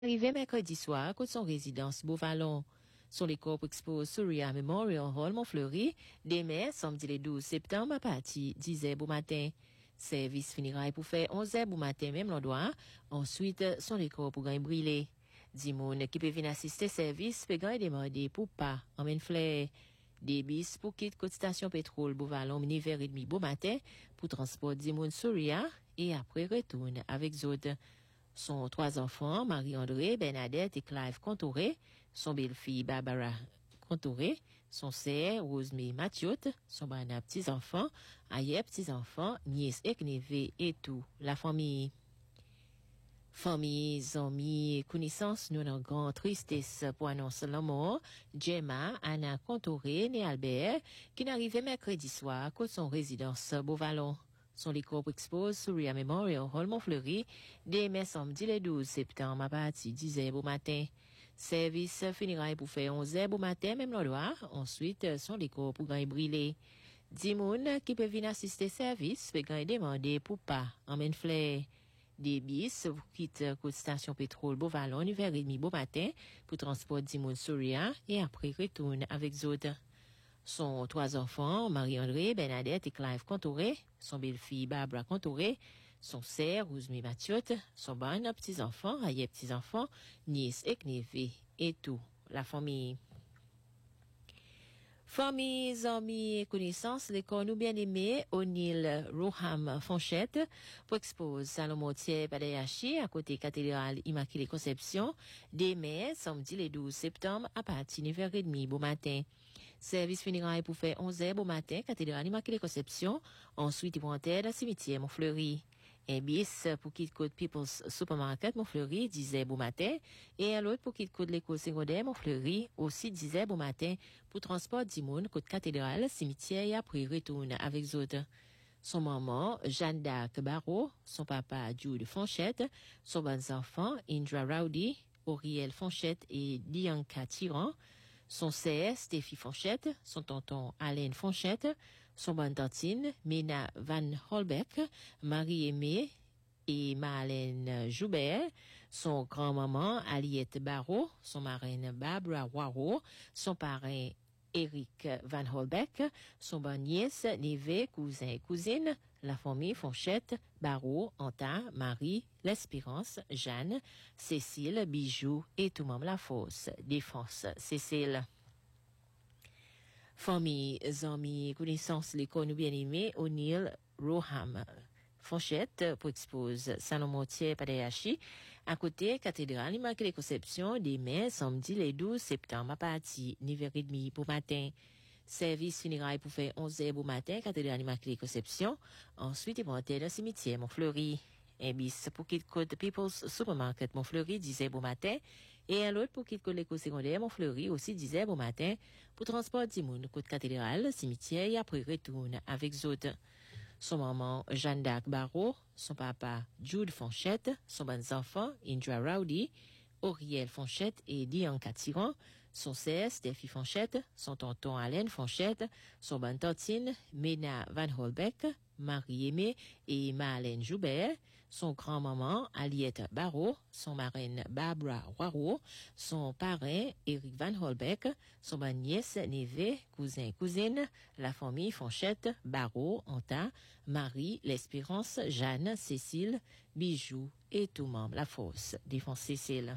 Arrivé mercredi soir, à côté de son résidence Beauvallon. Son les corps exposés Surya Memorial Hall, Montfleury, demain, samedi le 12 septembre, à partir 10h au matin. Service finira pour faire 11h au matin, même l'endroit. Ensuite, son les corps pour gagner brûler. Dimoun qui peut venir assister service, peut gagner demander pour pas, en même flair. Des bis pour quitter côte station pétrole Beauvallon, mini-vers et demi, beau matin, pour transport Dimoun Surya, et après retourne avec Zod. Son 3 enfants, Marie-André, Bernadette et Clive Contouré, son belle-fille Barbara Contouré, son sœur Rosemary Mathieu, son bana petits-enfants, aïe petits-enfants, nièce et neveu et tout, la famille. Famille, amis, connaissances, nous avons grande tristesse pour annoncer la mort, Gemma, Anna Contouré, née Albert, qui n'arrivait mercredi soir à son résidence Beauvallon. Son les corps expose Surya Memorial Hall Montfleury, demain samedi le 12 septembre à partir 10h au matin. Service finira pour faire 11h au matin, même l'endroit. Ensuite, son les corps pour gagner brûler. Dimoun qui peut venir assister service, peut gagner demander pour pas, en main flair. Des bis, vous quittez côte station pétrole Beauvallon, 9h30 beau matin, pour transport Dimoun Surya, et après retourne avec Zod. Son 3 enfants, Marie-André, Bernadette et Clive Contouré, son belle-fille Barbara Contouré, son sœur Rosemary Mathieu, son bon petits-enfants, aïe petits-enfants, nièce et neveu, et tout, la famille. Famille, amis et connaissances, les corps nous bien aimés, O'Neill Roham Fonchette, pour expose Salomon Thier Padayachi, à côté cathédrale Immaculée Conception, demain, samedi le 12 septembre, à partir de 9h30 beau matin. Service funéraire pour faire 11h beau matin, cathédrale Immaculée Conception, ensuite ils vont entrer dans le cimetière Montfleury. Un bis pour quitter code People's Supermarket Montfleury, 10h beau matin, et un autre pour quitter code l'école secondaire Montfleury, aussi 10h beau matin, pour transport d'Imoun, code cathédrale, cimetière, et après retourne avec autres. Son maman, Jeanne d'Arc Barreau, son papa, Jude Fonchette, son bons enfants, Indra Rowdy, Auriel Fonchette et Dianca Tiran, son sœur, Stéphie Fonchette, son tonton, Alain Fonchette, son bonne tantine, Mena Van Holbeck, Marie-Aimée et Marlène Joubert, son grand-maman, Aliette Barreau, son marraine, Barbara Waro, son parrain, Eric Van Holbeck, son bonne nièce, neveu, cousin et cousine, la famille Fonchette, Barreau, Anta, Marie, l'Espérance, Jeanne, Cécile, Bijou et tout le monde la fosse, Défense, Cécile. Famille, amis, connaissances, les connus bien-aimés, O'Neill Roham Fonchette, pour expose Salomon Thier Padayachi, à côté cathédrale Immaculée Conception, demain, samedi, le 12 septembre, à partir de 9h30 pour matin. Service funéraire pour faire 11h au matin, cathédrale Immaculée Conception. Ensuite, ils vont entrer dans le cimetière Montfleury. Un bis pour quitter code People's Supermarket Montfleury, 10h au matin. Et un autre pour quitter code l'école secondaire Montfleury, aussi 10h au matin, pour transport d'Imoun, code cathédrale, cimetière, et après retourne avec Zod. Son maman, Jeanne d'Arc Barreau, son papa, Jude Fonchette, son bons enfants, Indra Rowdy, Auriel Fonchette et Dianca Tiran, son sœur, Stéphie Fonchette, son tonton Alain Fonchette, son bonne tantine, Mena Van Holbeck, Marie-Aimée et Marlène Joubert, son grand-maman, Aliette Barreau, son marraine, Barbara Waro, son parrain, Eric Van Holbeck, son bonne nièce, neveu, cousin et cousine, la famille Fonchette, Barreau, Anta, Marie, l'Espérance, Jeanne, Cécile, Bijou et tout membre la fosse, Défense Cécile.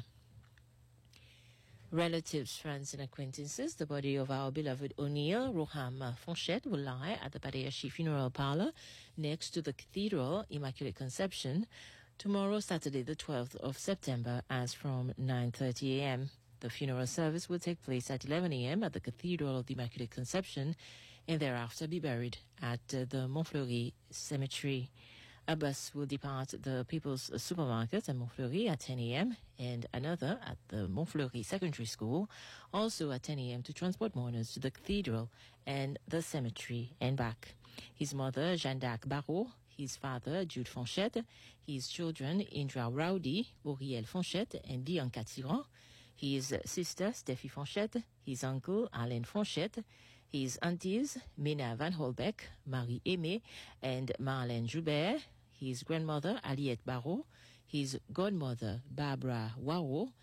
Relatives, friends, and acquaintances, the body of our beloved O'Neill Roham Fonchette will lie at the Padayachi Funeral Parlor next to the Cathedral Immaculate Conception tomorrow, Saturday, the 12th of September, as from 9:30 a.m. The funeral service will take place at 11 a.m. at the Cathedral of the Immaculate Conception and thereafter be buried at the Montfleury Cemetery. A bus will depart the People's Supermarket at Montfleury at 10 a.m. and another at the Montfleury Secondary School, also at 10 a.m. to transport mourners to the cathedral and the cemetery and back. His mother, Jeanne d'Arc Barreau, his father, Jude Fonchette, his children, Indra Rowdy, Auriel Fonchette, and Dianca Tiran, his sister, Stéphie Fonchette, his uncle, Alain Fonchette, his aunties, Mena Van Holbeck, Marie-Aimée, and Marlène Joubert, his grandmother, Aliette Barreau, his godmother, Barbara Wao,